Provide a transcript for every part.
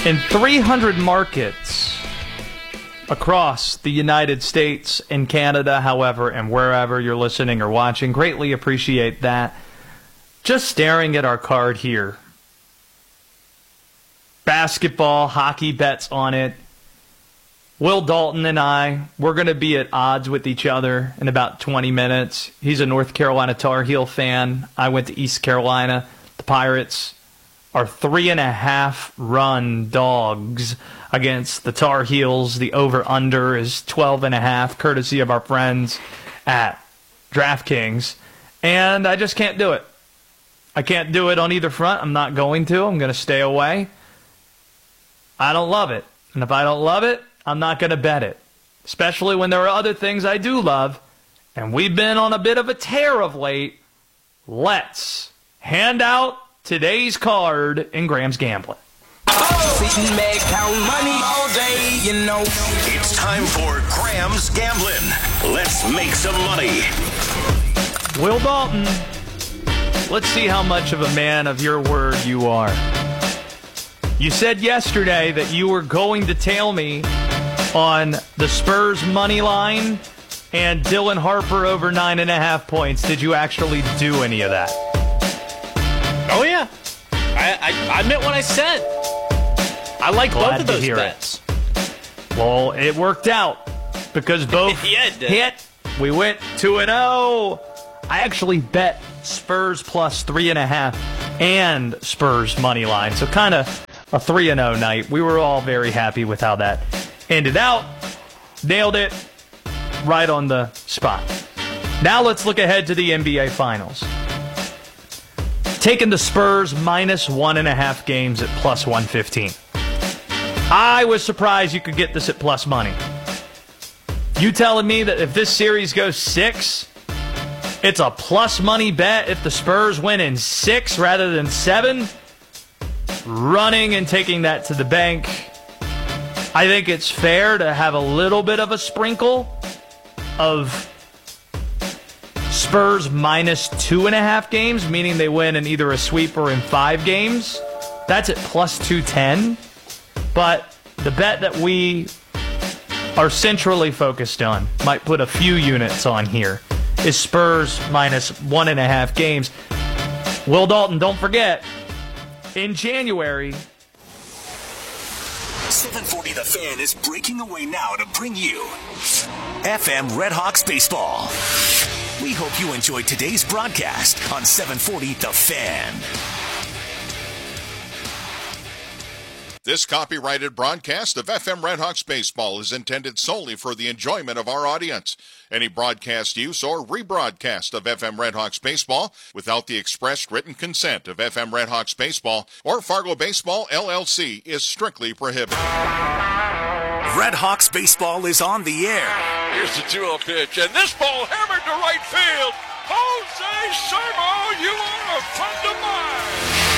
In 300 markets across the United States and Canada, however, and wherever you're listening or watching, greatly appreciate that. Just staring at our card here. Basketball, hockey bets on it. Will Dalton and I, we're going to be at odds with each other in about 20 minutes. He's a North Carolina Tar Heel fan. I went to East Carolina. The Pirates are 3.5-run dogs against the Tar Heels. The over-under is 12.5, courtesy of our friends at DraftKings. And I just can't do it. I can't do it on either front. I'm not going to. I'm going to stay away. I don't love it. And if I don't love it, I'm not going to bet it. Especially when there are other things I do love. And we've been on a bit of a tear of late. Let's hand out today's card in Graham's Gambling. It's time for Graham's Gambling. Let's make some money. Will Dalton, let's see how much of a man of your word you are. You said yesterday that you were going to tail me on the Spurs money line and Dylan Harper over 9.5 points. Did you actually do any of that? Oh, yeah. I meant what I said. I like both of those bets. Well, it worked out because both hit. We went 2-0. I actually bet Spurs plus 3.5 and Spurs money line. So kind of a 3-0 night. We were all very happy with how that ended out. Nailed it right on the spot. Now let's look ahead to the NBA Finals. Taking the Spurs minus 1.5 games at plus 115. I was surprised you could get this at plus money. You telling me that if this series goes 6, it's a plus money bet if the Spurs win in 6 rather than 7? Running and taking that to the bank. I think it's fair to have a little bit of a sprinkle of Spurs minus 2.5 games, meaning they win in either a sweep or in 5 games. That's at plus 210. But the bet that we are centrally focused on, might put a few units on here, is Spurs minus 1.5 games. Will Dalton, don't forget, in January, 740 The Fan is breaking away now to bring you FM Redhawks Baseball. We hope you enjoyed today's broadcast on 740 The Fan. This copyrighted broadcast of FM Redhawks Baseball is intended solely for the enjoyment of our audience. Any broadcast use or rebroadcast of FM Redhawks Baseball without the expressed written consent of FM Redhawks Baseball or Fargo Baseball, LLC is strictly prohibited. Redhawks Baseball is on the air. Here's the 2-0 pitch, and this ball hammered to right field. Jose Sermo, you are a friend of mine.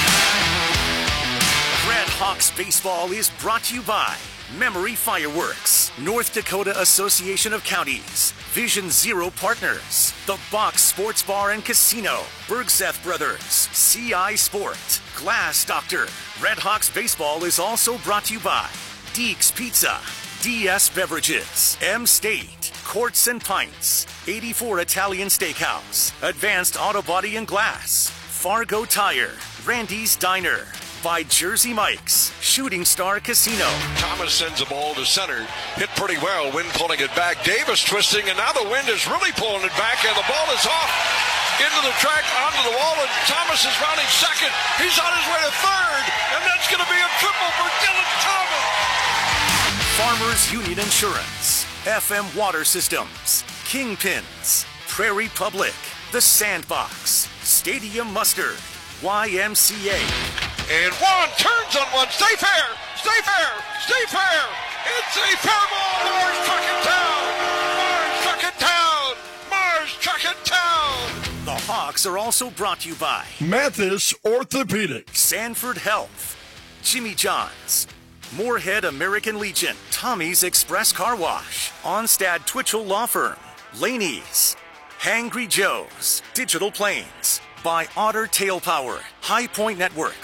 Redhawks Baseball is brought to you by Memory Fireworks, North Dakota Association of Counties, Vision Zero Partners, The Box Sports Bar and Casino, Bergseth Brothers, CI Sport, Glass Doctor. Redhawks Baseball is also brought to you by Deeks Pizza, DS Beverages, M-State, Courts and Pints, 84 Italian Steakhouse, Advanced Auto Body and Glass, Fargo Tire, Randy's Diner, by Jersey Mike's, Shooting Star Casino. Thomas sends a ball to center. Hit pretty well. Wind pulling it back. Davis twisting, and now the wind is really pulling it back, and the ball is off into the track, onto the wall, and Thomas is rounding second. He's on his way to third, and that's going to be a triple for Dylan Thomas. Farmers Union Insurance, FM Water Systems, Kingpins, Prairie Public, The Sandbox, Stadium Mustard, YMCA. And one turns on one. Stay fair. Stay fair. Stay fair. It's a fair ball. Mars truck it down. Mars truck it down. Mars truck it down. The Hawks are also brought to you by Mathis Orthopedics, Sanford Health, Jimmy John's, Moorhead American Legion, Tommy's Express Car Wash, Onstad Twitchell Law Firm, Laney's, Hangry Joe's, Digital Planes, by Otter Tail Power, High Point Networks,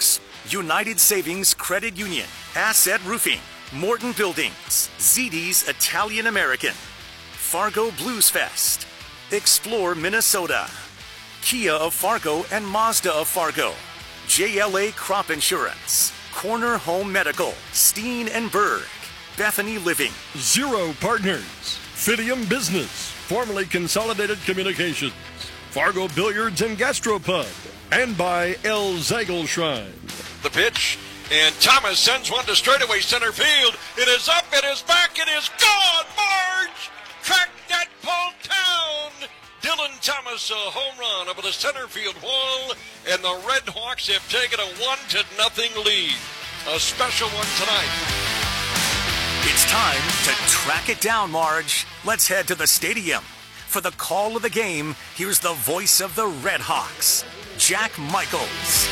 United Savings Credit Union, Asset Roofing, Morton Buildings, ZD's Italian American, Fargo Blues Fest, Explore Minnesota, Kia of Fargo and Mazda of Fargo, JLA Crop Insurance, Corner Home Medical, Steen and Berg, Bethany Living, Zero Partners, Fidium Business, formerly Consolidated Communications, Fargo Billiards and Gastropub, and by El Zagel Shrine. The pitch, and Thomas sends one to straightaway center field. It is up, it is back, it is gone. Marge cracked that ball down. Dylan Thomas, a home run over the center field wall, and the Red Hawks have taken a 1-0 lead. A special one tonight. It's time to track it down, Marge. Let's head to the stadium. For the call of the game, here's the voice of the Red Hawks, Jack Michaels.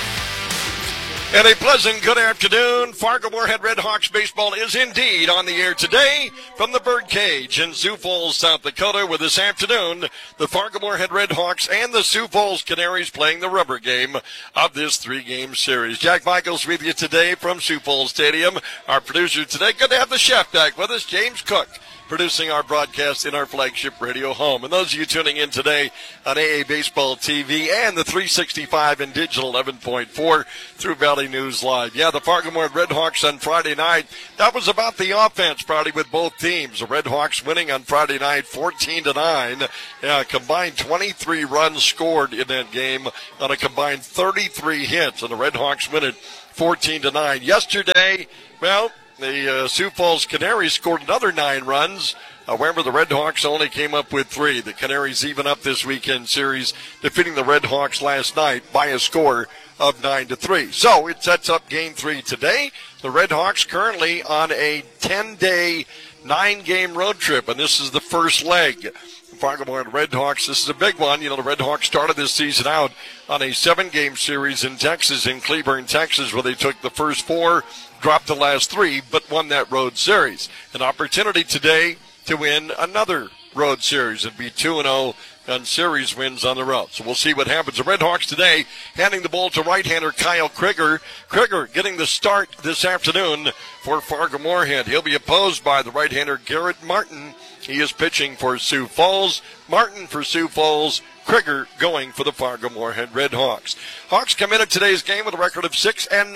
And a pleasant good afternoon. Fargo Moorhead Red Hawks baseball is indeed on the air today from the Birdcage in Sioux Falls, South Dakota, where this afternoon the Fargo Moorhead Red Hawks and the Sioux Falls Canaries playing the rubber game of this 3-game series. Jack Michaels with you today from Sioux Falls Stadium. Our producer today, good to have the chef back with us, James Cook, producing our broadcast in our flagship radio home. And those of you tuning in today on AA Baseball TV and the 365 and Digital 11.4 through Valley News Live. Yeah, the Fargo Moorhead Red Hawks on Friday night. That was about the offense, probably, with both teams. The Red Hawks winning on Friday night 14-9. Combined 23 runs scored in that game on a combined 33 hits. And the Red Hawks win it 14-9. Yesterday, well, the Sioux Falls Canaries scored another 9 runs. However, the Red Hawks only came up with 3. The Canaries even up this weekend series, defeating the Red Hawks last night by a score of 9-3. So it sets up Game 3 today. The Red Hawks currently on a 10-day, 9-game road trip, and this is the first leg. Fargo Moorhead Red Hawks, this is a big one. You know, the Red Hawks started this season out on a 7-game series in Texas, in Cleburne, Texas, where they took the first 4, dropped the last 3, but won that road series. An opportunity today to win another road series and be 2-0 on series wins on the road. So we'll see what happens. The Red Hawks today handing the ball to right-hander Kyle Krieger. Krieger getting the start this afternoon for Fargo Moorhead. He'll be opposed by the right-hander Garrett Martin. He is pitching for Sioux Falls. Martin for Sioux Falls. Krieger going for the Fargo Moorhead Red Hawks. Hawks come into today's game with a record of 6-9.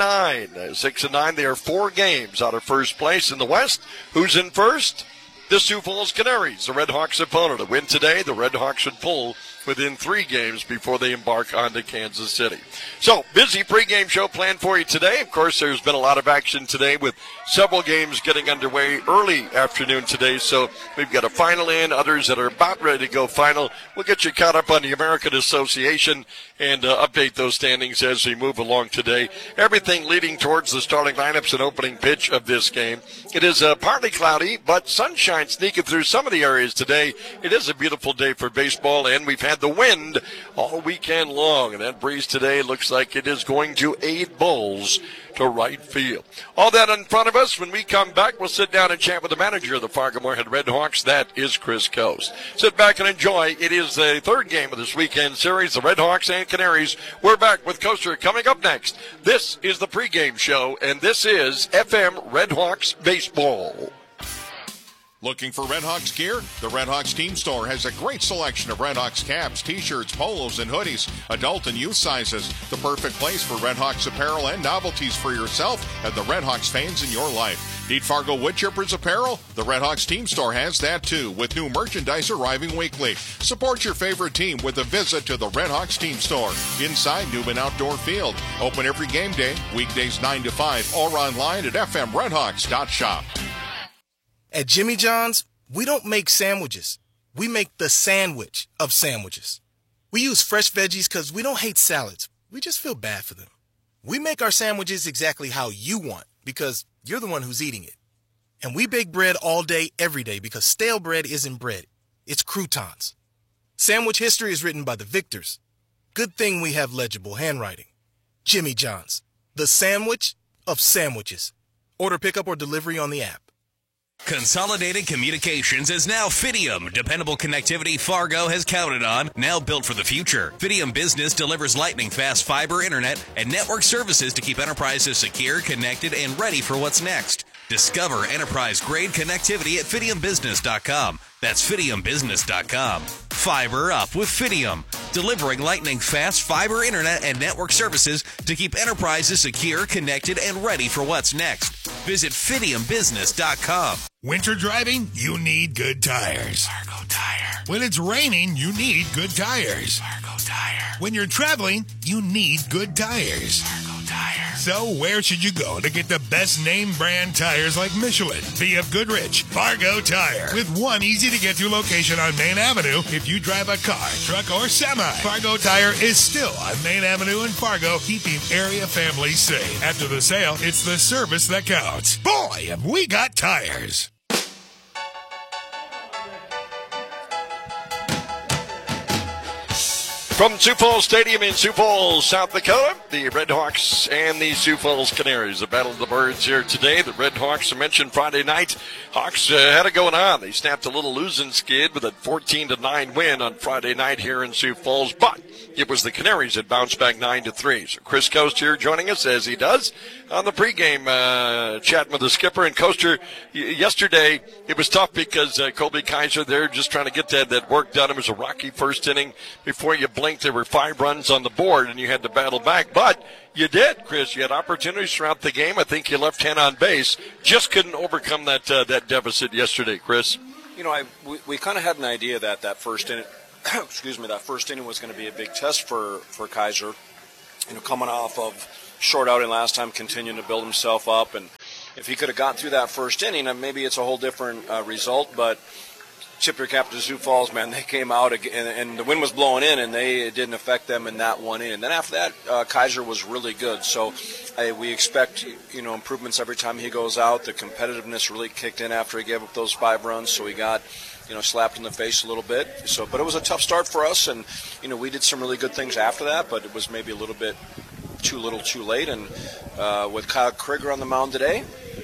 6-9, they are 4 games out of first place in the West. Who's in first? The Sioux Falls Canaries, the Red Hawks' opponent. A win today, the Red Hawks should pull within 3 games before they embark on to Kansas City. So, busy pregame show planned for you today. Of course, there's been a lot of action today with several games getting underway early afternoon today. So, we've got a final in, others that are about ready to go final. We'll get you caught up on the American Association and update those standings as we move along today. Everything leading towards the starting lineups and opening pitch of this game. It is partly cloudy, but sunshine sneaking through some of the areas today. It is a beautiful day for baseball, and we've had the wind all weekend long, and that breeze today looks like it is going to aid Bulls to right field. All that in front of us. When we come back, we'll sit down and chat with the manager of the Fargo Moorhead Red Hawks. That is Chris Coast. Sit back and enjoy. It is the 3rd game of this weekend series, the Red Hawks and Canaries. We're back with Coaster coming up next. This is the pregame show, and this is FM Red Hawks Baseball. Looking for Red Hawks gear? The Red Hawks Team Store has a great selection of Red Hawks caps, t-shirts, polos, and hoodies, adult and youth sizes. The perfect place for Red Hawks apparel and novelties for yourself and the Red Hawks fans in your life. Need Fargo Woodchippers apparel? The Red Hawks Team Store has that too, with new merchandise arriving weekly. Support your favorite team with a visit to the Red Hawks Team Store inside Newman Outdoor Field. Open every game day, weekdays 9 to 5, or online at fmredhawks.shop. At Jimmy John's, we don't make sandwiches. We make the sandwich of sandwiches. We use fresh veggies because we don't hate salads. We just feel bad for them. We make our sandwiches exactly how you want because you're the one who's eating it. And we bake bread all day, every day because stale bread isn't bread. It's croutons. Sandwich history is written by the victors. Good thing we have legible handwriting. Jimmy John's, the sandwich of sandwiches. Order pickup or delivery on the app. Consolidated Communications is now Fidium. Dependable connectivity Fargo has counted on, now built for the future. Fidium Business delivers lightning-fast fiber internet and network services to keep enterprises secure, connected, and ready for what's next. Discover enterprise-grade connectivity at FidiumBusiness.com. That's FidiumBusiness.com. Fiber up with Fidium, delivering lightning-fast fiber internet and network services to keep enterprises secure, connected, and ready for what's next. Visit FidiumBusiness.com. Winter driving? You need good tires. Fargo Tire. When it's raining, you need good tires. Fargo Tire. When you're traveling, you need good tires. Fargo Tire. So where should you go to get the best name brand tires like Michelin, BF Goodrich, Fargo Tire? With one easy-to-get-to location on Main Avenue if you drive a car, truck, or semi. Fargo Tire is still on Main Avenue in Fargo, keeping area families safe. After the sale, it's the service that counts. Boy, have we got tires. From Sioux Falls Stadium in Sioux Falls, South Dakota, the Red Hawks and the Sioux Falls Canaries. The Battle of the Birds here today. The Red Hawks, I mentioned Friday night. Hawks had it going on. They snapped a little losing skid with a 14-9 win on Friday night here in Sioux Falls. But it was the Canaries that bounced back 9-3. So Chris Coast here joining us, as he does, on the pregame chatting with the skipper. And Coaster, yesterday it was tough because Colby Kaiser there just trying to get that work done. It was a rocky first inning. Before you blinked, there were 5 runs on the board, and you had to battle back. But you did, Chris. You had opportunities throughout the game. I think you left 10 on base. Just couldn't overcome that deficit yesterday, Chris. You know, we kind of had an idea that first inning, that first inning was going to be a big test for Kaiser. You know, coming off of short outing last time, continuing to build himself up, and if he could have gotten through that first inning, maybe it's a whole different result. But tip your cap to Sioux Falls, man. They came out and the wind was blowing in, and it didn't affect them in that one inning. And then after that, Kaiser was really good. So we expect, improvements every time he goes out. The competitiveness really kicked in after he gave up those 5 runs, so he got slapped in the face a little bit. But it was a tough start for us, and we did some really good things after that, but it was maybe a little bit too little, too late. And with Kyle Krieger on the mound today,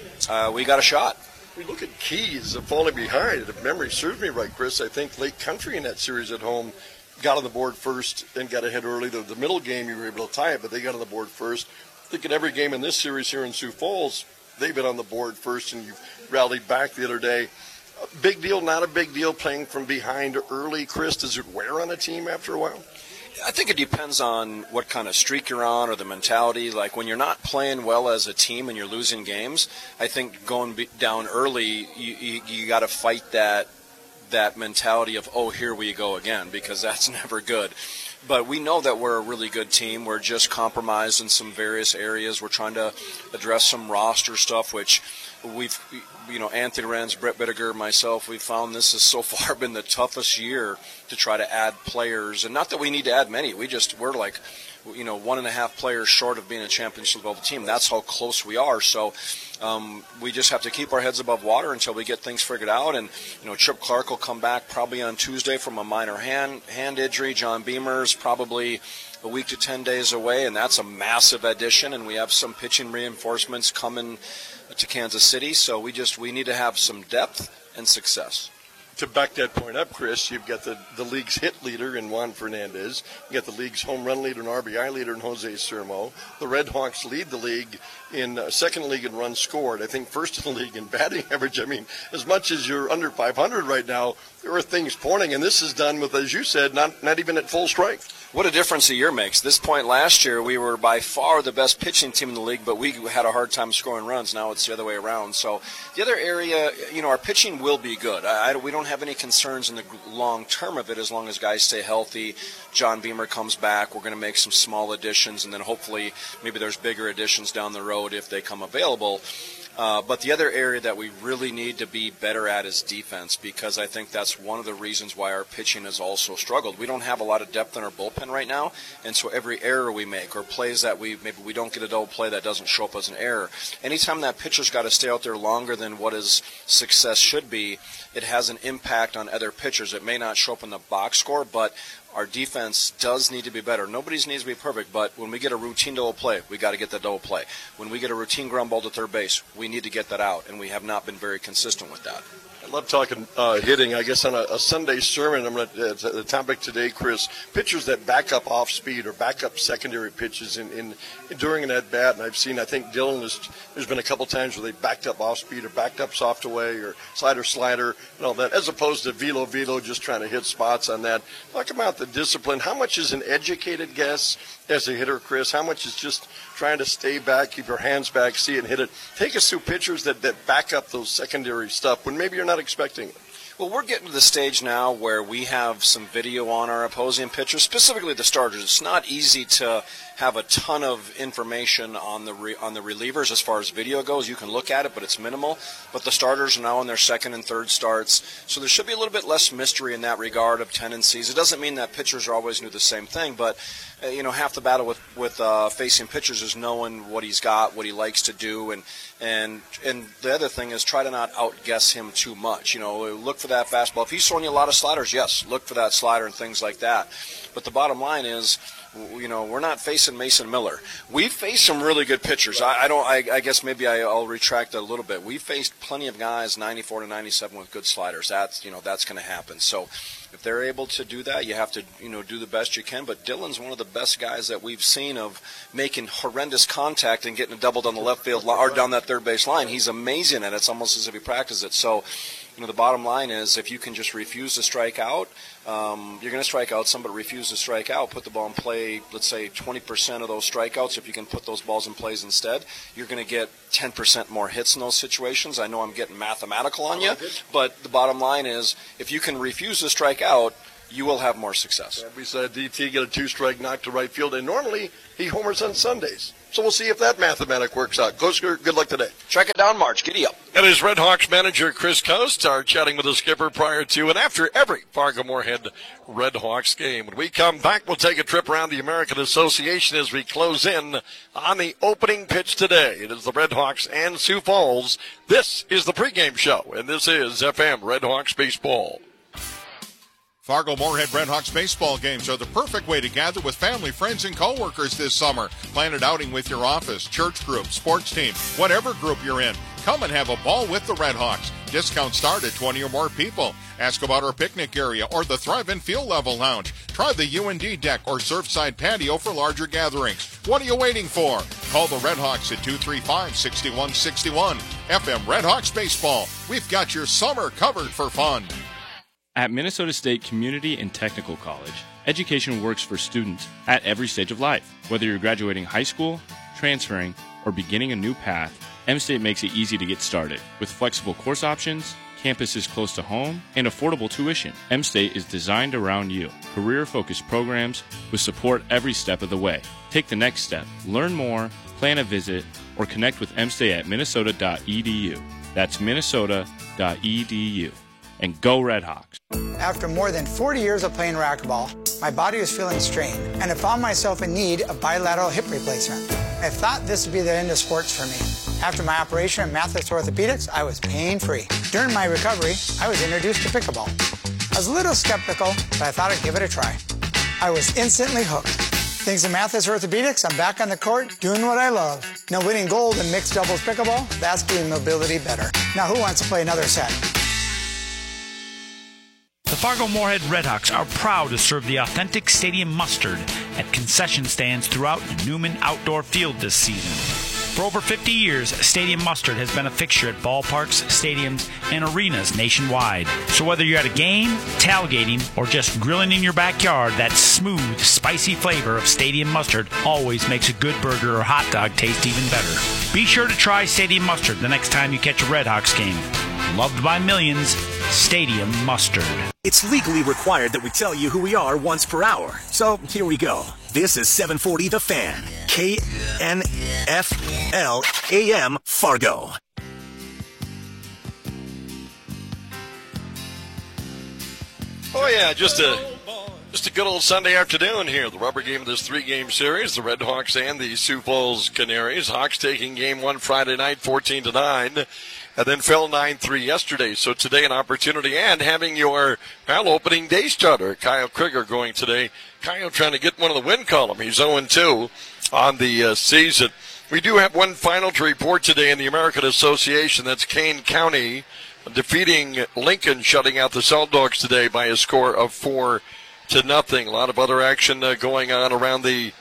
we got a shot. We look at Keys falling behind. If memory serves me right, Chris, I think Lake Country in that series at home got on the board first and got ahead early. The middle game, you were able to tie it, but they got on the board first. I think in every game in this series here in Sioux Falls, they've been on the board first, and you've rallied back the other day. Big deal, not a big deal, playing from behind early, Chris? Does it wear on a team after a while? I think it depends on what kind of streak you're on or the mentality. Like when you're not playing well as a team and you're losing games, I think going down early, you got to fight that mentality of, oh, here we go again, because that's never good. But we know that we're a really good team. We're just compromised in some various areas. We're trying to address some roster stuff, which we've, Anthony Renz, Brett Bittiger, myself, we've found this has so far been the toughest year to try to add players. And not that we need to add many. We're like, 1.5 players short of being a championship level team. That's how close we are. So we just have to keep our heads above water until we get things figured out. And, Chip Clark will come back probably on Tuesday from a minor hand injury. John Beamer's probably a week to 10 days away, and that's a massive addition. And we have some pitching reinforcements coming to Kansas City. So we need to have some depth and success. To back that point up, Chris, you've got the league's hit leader in Juan Fernandez. You've got the league's home run leader and RBI leader in Jose Sermo. The Red Hawks lead the league in second league in runs scored. I think first in the league in batting average. I mean, as much as you're under 500 right now, there are things pointing, and this is done with, as you said, not even at full strength. What a difference a year makes. This point last year, we were by far the best pitching team in the league, but we had a hard time scoring runs. Now it's the other way around. So the other area, our pitching will be good. We don't have any concerns in the long term of it as long as guys stay healthy. John Beamer comes back. We're going to make some small additions, and then hopefully maybe there's bigger additions down the road if they come available. But the other area that we really need to be better at is defense, because I think that's one of the reasons why our pitching has also struggled. We don't have a lot of depth in our bullpen right now, and so every error we make or plays that maybe we don't get a double play that doesn't show up as an error. Anytime that pitcher's got to stay out there longer than what his success should be, it has an impact on other pitchers. It may not show up in the box score, but Our defense does need to be better. Nobody's needs to be perfect, but when we get a routine double play, we got to get that double play. When we get a routine ground ball to third base, we need to get that out, and we have not been very consistent with that. I love talking hitting. I guess on a Sunday sermon, I'm going to the topic today, Chris. Pitchers that back up off speed or back up secondary pitches in during an at bat, and I think Dylan there's been a couple times where they backed up off speed or backed up soft away or slider and all that, as opposed to velo just trying to hit spots on that. Talk about the discipline. How much is an educated guess as a hitter, Chris? How much is just trying to stay back, keep your hands back, see it and hit it? Take us through pitchers that back up those secondary stuff when maybe you're not expecting it. Well, we're getting to the stage now where we have some video on our opposing pitchers, specifically the starters. It's not easy to have a ton of information on the relievers as far as video goes. You can look at it, but it's minimal. But the starters are now in their second and third starts, so there should be a little bit less mystery in that regard of tendencies. It doesn't mean that pitchers are always do the same thing, but half the battle with facing pitchers is knowing what he's got, what he likes to do, and the other thing is try to not outguess him too much. Look for that fastball. If he's throwing you a lot of sliders, yes, look for that slider and things like that. But the bottom line is, we're not facing Mason Miller. We faced some really good pitchers. I guess maybe I'll retract that a little bit. We faced plenty of guys 94 to 97 with good sliders. That's going to happen. So if they're able to do that, you have to do the best you can. But Dylan's one of the best guys that we've seen of making horrendous contact and getting a double down the left field or down that third base line. He's amazing at it. It's almost as if he practiced it. So the bottom line is, if you can just refuse to strike out, you're going to strike out some, but refuse to strike out. Put the ball in play, let's say 20% of those strikeouts. If you can put those balls in plays instead, you're going to get 10% more hits in those situations. I know I'm getting mathematical on you, but the bottom line is, if you can refuse to strike out, you will have more success. We saw DT get a 2-strike knock to right field, and normally he homers on Sundays. So we'll see if that mathematic works out. Coaster, good luck today. Track it down, March. Giddy up. That is Red Hawks manager Chris Kostar chatting with the skipper prior to and after every Fargo-Moorhead Red Hawks game. When we come back, we'll take a trip around the American Association as we close in on the opening pitch today. It is the Red Hawks and Sioux Falls. This is the pregame show, and this is FM Red Hawks Baseball. Fargo-Moorhead Red Hawks baseball games are the perfect way to gather with family, friends, and coworkers this summer. Plan an outing with your office, church group, sports team, whatever group you're in. Come and have a ball with the Red Hawks. Discounts start at 20 or more people. Ask about our picnic area or the Thrive and Field Level Lounge. Try the UND deck or Surfside patio for larger gatherings. What are you waiting for? Call the Red Hawks at 235-6161. FM Red Hawks Baseball. We've got your summer covered for fun. At Minnesota State Community and Technical College, education works for students at every stage of life. Whether you're graduating high school, transferring, or beginning a new path, M-State makes it easy to get started. With flexible course options, campuses close to home, and affordable tuition, M-State is designed around you. Career-focused programs with support every step of the way. Take the next step. Learn more, plan a visit, or connect with M-State at minnesota.edu. That's minnesota.edu. And go Red Hawks. After more than 40 years of playing racquetball, my body was feeling strained, and I found myself in need of bilateral hip replacement. I thought this would be the end of sports for me. After my operation at Mathis Orthopedics, I was pain-free. During my recovery, I was introduced to pickleball. I was a little skeptical, but I thought I'd give it a try. I was instantly hooked. Thanks to Mathis Orthopedics, I'm back on the court doing what I love. Now winning gold in mixed doubles pickleball, that's doing mobility better. Now who wants to play another set? The Fargo-Moorhead Red Hawks are proud to serve the authentic stadium mustard at concession stands throughout the Newman Outdoor Field this season. For over 50 years, Stadium Mustard has been a fixture at ballparks, stadiums, and arenas nationwide. So whether you're at a game, tailgating, or just grilling in your backyard, that smooth, spicy flavor of Stadium Mustard always makes a good burger or hot dog taste even better. Be sure to try Stadium Mustard the next time you catch a Red Hawks game. Loved by millions, Stadium Mustard. It's legally required that we tell you who we are once per hour. So here we go. This is 740 The Fan, KNFL AM Fargo. Oh yeah, just a Just a good old Sunday afternoon here. The rubber game of this 3-game series, the Red Hawks and the Sioux Falls Canaries. Hawks taking game 1 Friday night, 14-9, and then fell 9-3 yesterday. So today an opportunity and having your opening day starter, Kyle Krieger, going today. Kyle trying to get one of the win column. He's 0-2 on the season. We do have one final to report today in the American Association. That's Kane County defeating Lincoln, shutting out the Salt Dogs today by a score of 4-0. A lot of other action going on around the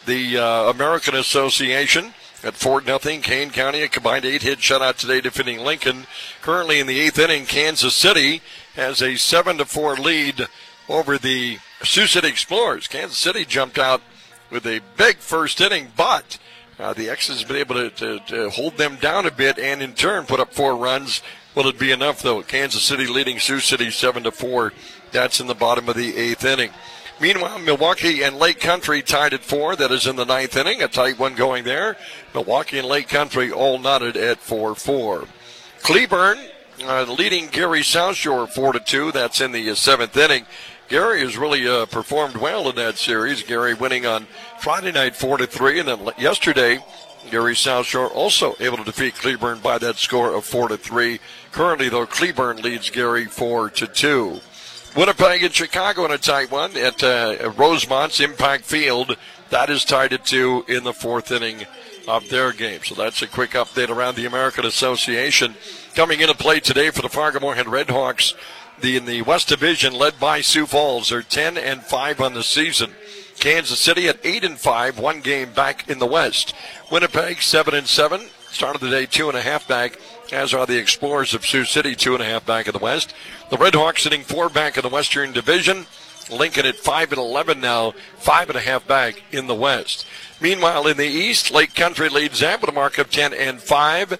American Association. At 4-0, Kane County, a combined 8-hit shutout today, defeating Lincoln. Currently in the 8th inning, Kansas City has a 7-4 lead over the Sioux City Explorers. Kansas City jumped out with a big first inning, but the X's have been able to hold them down a bit and in turn put up 4 runs. Will it be enough, though? Kansas City leading Sioux City 7-4. That's in the bottom of the 8th inning. Meanwhile, Milwaukee and Lake Country tied at 4. That is in the 9th inning. A tight one going there. Milwaukee and Lake Country all knotted at 4-4. Cleburne leading Gary South Shore 4-2. That's in the 7th inning. Gary has really performed well in that series. Gary winning on Friday night 4-3. And then yesterday, Gary South Shore also able to defeat Cleburne by that score of 4-3. Currently, though, Cleburne leads Gary 4-2. Winnipeg and Chicago in a tight one at Rosemont's Impact Field. That is tied at 2 in the 4th inning of their game. So that's a quick update around the American Association. Coming into play today for the Fargo-Moorhead Redhawks, in the West Division, led by Sioux Falls. They're 10-5 on the season. Kansas City at 8-5, 1 game back in the West. Winnipeg 7-7, started the day 2.5 back, as are the Explorers of Sioux City, 2.5 back in the West. The Red Hawks sitting 4 back in the Western Division. Lincoln at 5-11 now, 5.5 back in the West. Meanwhile, in the East, Lake Country leads them with a mark of 10-5.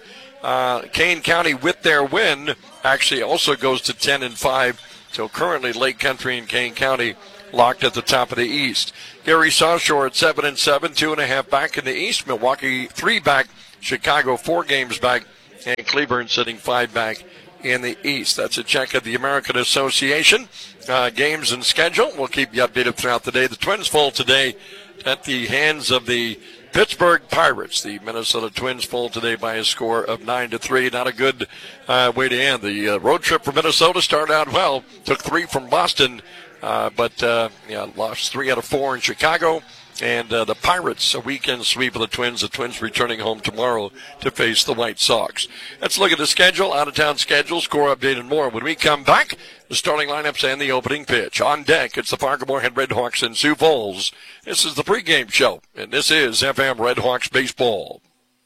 Kane County, with their win, actually also goes to 10-5. So currently, Lake Country and Kane County locked at the top of the East. Gary South Shore at 7-7, 2.5 back in the East. Milwaukee 3 back. Chicago 4 games back. And Cleburne sitting 5 back in the East. That's a check of the American Association. Games and schedule. We'll keep you updated throughout the day. The Twins fall today at the hands of the Pittsburgh Pirates. The Minnesota Twins fall today by a score of 9-3. Not a good way to end. The road trip for Minnesota started out well. Took 3 from Boston, but lost 3 out of 4 in Chicago. And the Pirates, a weekend sweep of the Twins. The Twins returning home tomorrow to face the White Sox. Let's look at the schedule, out-of-town schedule, score update, and more. When we come back, the starting lineups and the opening pitch. On deck, it's the Fargo-Moorhead Redhawks in Sioux Falls. This is the pregame show, and this is FM Redhawks Baseball.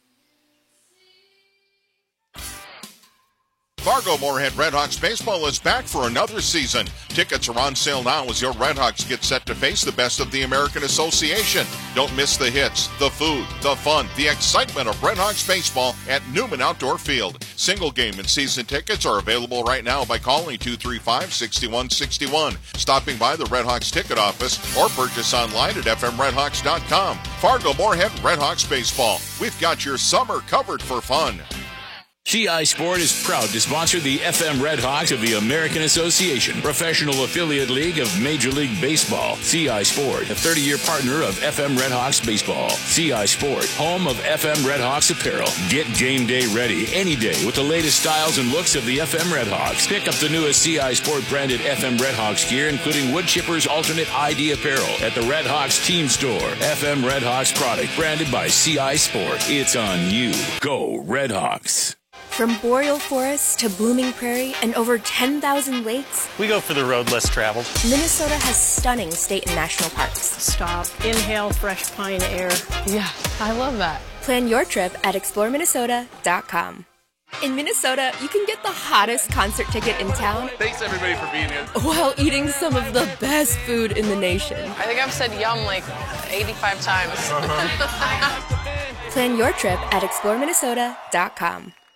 Fargo-Moorhead Redhawks baseball is back for another season. Tickets are on sale now as your Redhawks get set to face the best of the American Association. Don't miss the hits, the food, the fun, the excitement of Redhawks baseball at Newman Outdoor Field. Single game and season tickets are available right now by calling 235-6161, stopping by the Redhawks ticket office, or purchase online at fmredhawks.com. Fargo-Moorhead Redhawks baseball. We've got your summer covered for fun. CI Sport is proud to sponsor the FM Redhawks of the American Association, professional affiliate league of Major League Baseball. CI Sport, a 30-year partner of FM Redhawks baseball. CI Sport, home of FM Redhawks apparel. Get game day ready any day with the latest styles and looks of the FM Redhawks. Pick up the newest CI Sport branded FM Redhawks gear, including Wood Chipper's alternate ID apparel at the Redhawks team store. FM Redhawks product branded by CI Sport. It's on you. Go Redhawks. From boreal forests to blooming prairie and over 10,000 lakes, we go for the road less traveled. Minnesota has stunning state and national parks. Stop, inhale fresh pine air. Yeah, I love that. Plan your trip at exploreminnesota.com. In Minnesota, you can get the hottest concert ticket in town. Thanks everybody for being here. While eating some of the best food in the nation. I think I've said yum like 85 times. Plan your trip at exploreminnesota.com.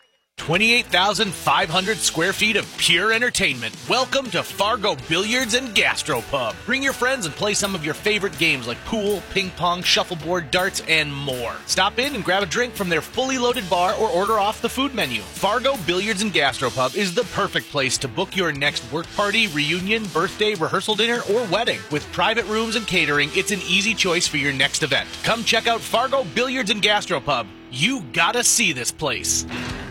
28,500 square feet of pure entertainment. Welcome to Fargo Billiards and Gastropub. Bring your friends and play some of your favorite games like pool, ping pong, shuffleboard, darts, and more. Stop in and grab a drink from their fully loaded bar or order off the food menu. Fargo Billiards and Gastropub is the perfect place to book your next work party, reunion, birthday, rehearsal dinner, or wedding. With private rooms and catering, it's an easy choice for your next event. Come check out Fargo Billiards and Gastropub. You gotta see this place.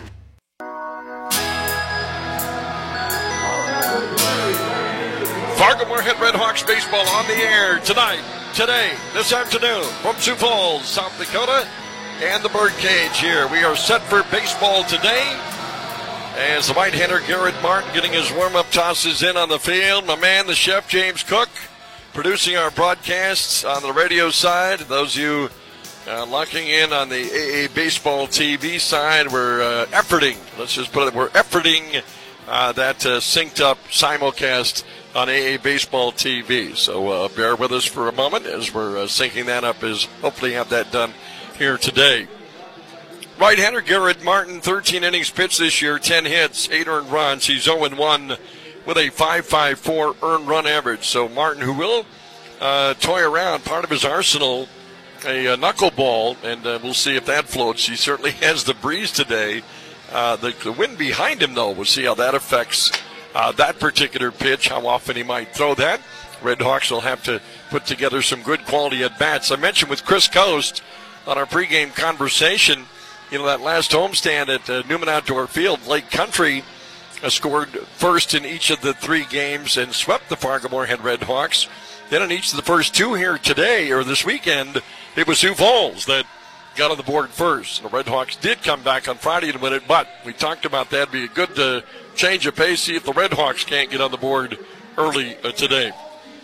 Fargo Moorhead Redhawks baseball on the air tonight, today, this afternoon from Sioux Falls, South Dakota, and the Birdcage here. We are set for baseball today as the right-hander Garrett Martin getting his warm-up tosses in on the field. My man, the chef, James Cook, producing our broadcasts on the radio side. Those of you locking in on the AA Baseball TV side, we're efforting, let's just put it, we're efforting that synced-up simulcast on AA Baseball TV. So bear with us for a moment as we're syncing that up, as hopefully have that done here today. Right-hander Garrett Martin, 13 innings pitched this year, 10 hits, 8 earned runs. He's 0-1 with a 5.54 earned run average. So Martin, who will toy around part of his arsenal, a knuckleball, and we'll see if that floats. He certainly has the breeze today. The wind behind him, though, we'll see how that affects that particular pitch, how often he might throw that. Red Hawks will have to put together some good quality at-bats. I mentioned with Chris Coast on our pregame conversation, that last homestand at Newman Outdoor Field, Lake Country scored first in each of the 3 games and swept the Fargo Moorhead Red Hawks. Then in each of the first 2 here today, or this weekend, it was Sioux Falls that got on the board first. The Red Hawks did come back on Friday and win it, but we talked about that. It'd be a good change of pace, see if the Red Hawks can't get on the board early today.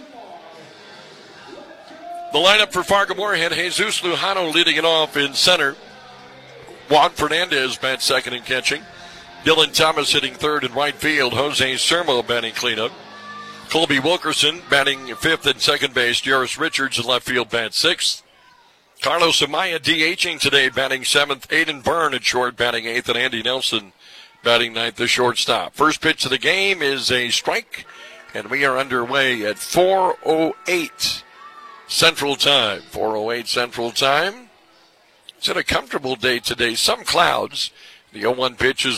The lineup for Fargo Moorhead, Jesus Lujano leading it off in center. Juan Fernandez bats second in catching. Dylan Thomas hitting third in right field. Jose Sermo batting cleanup. Colby Wilkerson batting fifth and second base. Jairus Richards in left field bats sixth. Carlos Amaya DHing today, batting seventh. Aiden Byrne at short, batting eighth, and Andy Nelson batting ninth, the shortstop. First pitch of the game is a strike, and we are underway at 4:08 Central Time. 4:08 Central Time. It's been a comfortable day today. Some clouds. The 0-1 pitch is